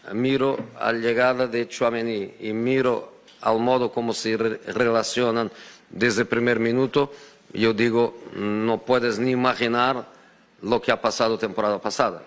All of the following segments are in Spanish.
miro a la llegada de Tchouaméni y miro al modo como se relacionan desde el primer minuto, yo digo, no puedes ni imaginar lo que ha pasado temporada pasada.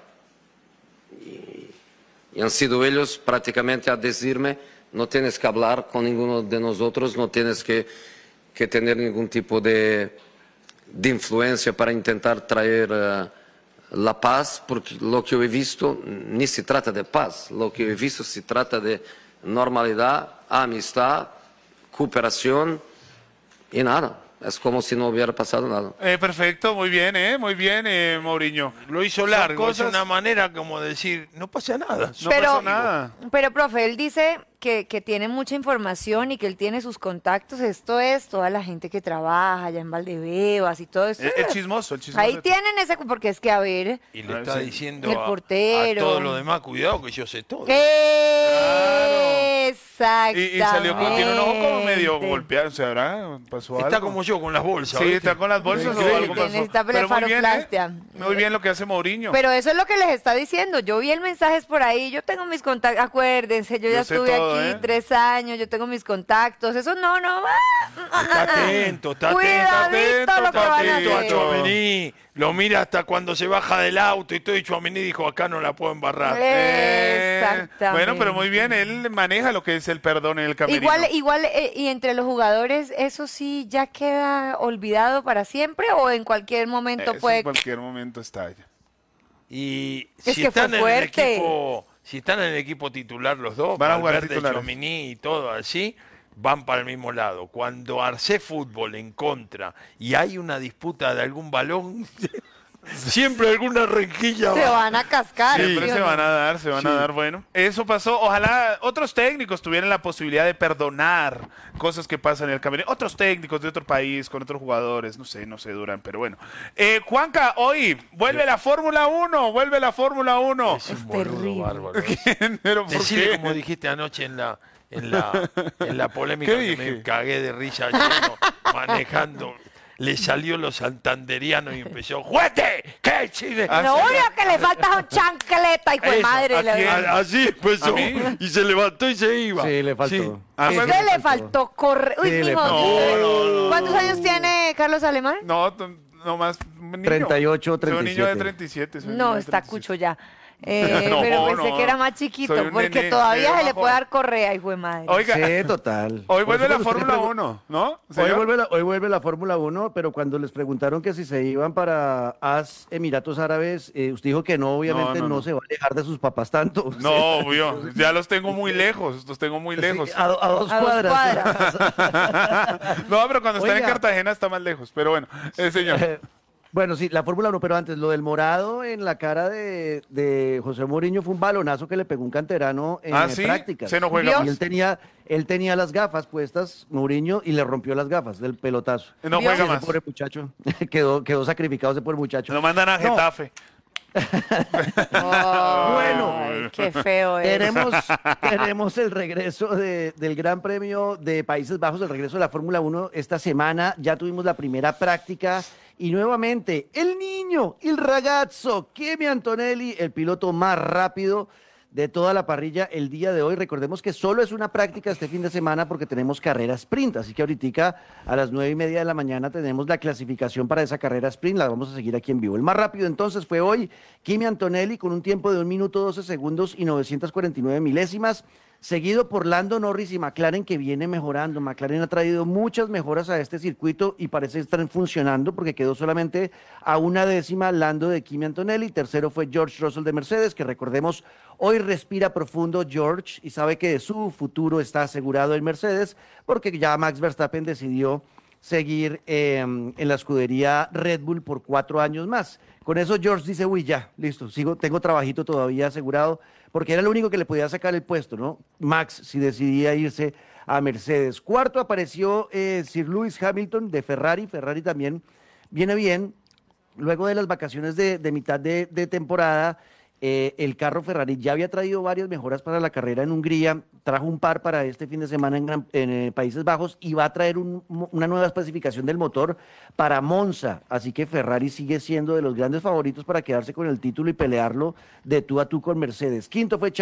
Y han sido ellos prácticamente a decirme, no tienes que hablar con ninguno de nosotros, no tienes que tener ningún tipo de influencia para intentar traer la paz, porque lo que yo he visto ni se trata de paz, lo que yo he visto se trata de normalidad, amistad, cooperación y nada. Es como si no hubiera pasado nada. Perfecto, muy bien, Mourinho. Lo hizo largo, es una manera como de decir, no pasa nada. No pasa nada. Pero, profe, él dice que tiene mucha información y que él tiene sus contactos. Esto es toda la gente que trabaja allá en Valdebebas y todo eso. El chismoso. Ahí tienen ese, porque es que a ver. Y le está diciendo el portero, a todo lo demás, cuidado que yo sé todo. Exactamente. Y salió tiene un ojo como medio golpeado, o sea, pasó algo. Está como yo con las bolsas. Sí, ¿viste? está con las bolsas o algo pasó. Necesita Pero muy bien, blefaroplastia. muy bien lo que hace Mourinho. Pero eso es lo que les está diciendo. Yo vi el mensaje por ahí, yo tengo mis contactos, acuérdense, yo ya estuve todo, aquí 3 años, yo tengo mis contactos. Eso no. Está atento, está Cuidadito lo que van a atento a hacer. Tchouaméni. Lo mira hasta cuando se baja del auto y todo, y Tchouaméni dijo, acá no la puedo embarrar. Exactamente. Bueno, pero muy bien, él maneja lo que es el perdón en el camerino. Igual, y entre los jugadores, ¿eso sí ya queda olvidado para siempre o en cualquier momento puede...? En cualquier momento está ya. Y Es si que están fue en el fuerte. equipo, si están en el equipo titular los dos, Van a jugar Valverde, titulares. Tchouaméni y todo así, van para el mismo lado. Cuando hace fútbol en contra y hay una disputa de algún balón, siempre alguna renquilla Se van a cascar. Siempre ¿sí o se no? van a dar, bueno. Eso pasó, ojalá otros técnicos tuvieran la posibilidad de perdonar cosas que pasan en el camerino. Otros técnicos de otro país, con otros jugadores, no sé, Duran, pero bueno. Juanca, hoy vuelve la Fórmula 1, Es un Es boludo terrible. bárbaro. ¿Pero por Decile qué? como dijiste anoche en la polémica ¿Qué que dije? me cagué de risa lleno, manejando. Le salió lo santanderiano y empezó, ¡juete! ¿Qué chile? Lo único que le falta son chancleta, hijo de Eso, madre. ¿a quién? Así empezó. ¿A mí? Y se levantó y se iba. Sí, le faltó. Sí. Ah, ¿A usted le faltó correr? Uy, Sí, le mijo. faltó. No. ¿Cuántos años tiene Carlos Alemán? No, no más. Un niño. 38, Soy un niño de 37. 37. soy un No, niño de está 37. cucho ya. No, Pero pensé no. que era más chiquito, Soy un porque nene, todavía pero se le más puede joven. dar correa, hijo de madre. Oiga, Sí, total. hoy Por vuelve eso la cuando Fórmula usted 1, ¿no? Hoy vuelve la Fórmula 1, pero cuando les preguntaron que si se iban para Emiratos Árabes, usted dijo que no, obviamente no se va a alejar de sus papás tanto. No, obvio. Ya los tengo muy lejos. Los tengo muy lejos. Sí, a 2 A 2 cuadras. No, pero cuando están en Oiga. Cartagena está más lejos. Pero bueno, señor. Bueno, sí, la Fórmula 1, pero antes, lo del morado en la cara de José Mourinho fue un balonazo que le pegó un canterano en ¿Sí? prácticas. Se no juega ¿Vio? más. Y él tenía las gafas puestas, Mourinho, y le rompió las gafas del pelotazo. No ¿Vio? juega Ese más. pobre muchacho quedó sacrificado ese pobre muchacho. Lo mandan a No. Getafe. Ay, qué feo es. Tenemos el regreso del Gran Premio de Países Bajos, el regreso de la Fórmula 1 esta semana. Ya tuvimos la primera práctica y nuevamente el niño, el ragazzo, Kimi Antonelli, el piloto más rápido de toda la parrilla el día de hoy. Recordemos que solo es una práctica este fin de semana porque tenemos carrera sprint, así que ahorita a las 9:30 de la mañana tenemos la clasificación para esa carrera sprint, la vamos a seguir aquí en vivo. El más rápido entonces fue hoy Kimi Antonelli con un tiempo de 1 minuto 12 segundos y 949 milésimas, seguido por Lando Norris y McLaren, que viene mejorando. McLaren ha traído muchas mejoras a este circuito y parece estar funcionando porque quedó solamente a 1/10 Lando de Kimi Antonelli. Tercero fue George Russell de Mercedes, que recordemos, hoy respira profundo George y sabe que su futuro está asegurado en Mercedes porque ya Max Verstappen decidió seguir en la escudería Red Bull por 4 años más. Con eso George dice, uy, ya, listo, tengo trabajito todavía asegurado, porque era lo único que le podía sacar el puesto, ¿no? Max, si decidía irse a Mercedes. Cuarto apareció Sir Lewis Hamilton de Ferrari. Ferrari también viene bien. Luego de las vacaciones de mitad de temporada, el carro Ferrari ya había traído varias mejoras para la carrera en Hungría, trajo un par para este fin de semana en Países Bajos y va a traer una nueva especificación del motor para Monza, así que Ferrari sigue siendo de los grandes favoritos para quedarse con el título y pelearlo de tú a tú con Mercedes. Quinto fue